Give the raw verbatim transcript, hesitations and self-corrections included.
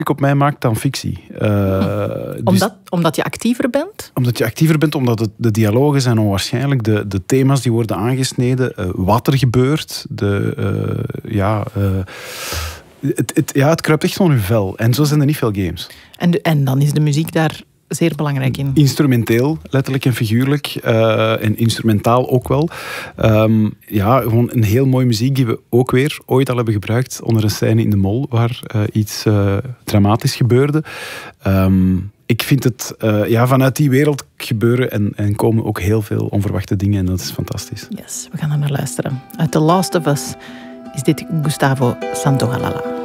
op mij maakt dan fictie. Uh, dus, omdat, omdat je actiever bent? Omdat je actiever bent, omdat het, de dialogen zijn onwaarschijnlijk. De, de thema's die worden aangesneden. Uh, wat er gebeurt. De, uh, ja, uh, het, het, ja, het kruipt echt onder je vel. En zo zijn er niet veel games. En, de, en dan is de muziek daar zeer belangrijk in. Instrumenteel, letterlijk en figuurlijk. Uh, en instrumentaal ook wel. Um, ja, gewoon een heel mooie muziek die we ook weer ooit al hebben gebruikt onder een scène in de Mol, waar uh, iets uh, dramatisch gebeurde. Um, ik vind het, uh, ja, vanuit die wereld gebeuren en, en komen ook heel veel onverwachte dingen en dat is fantastisch. Yes, we gaan er naar luisteren. Uit The Last of Us is dit Gustavo Santaolalla.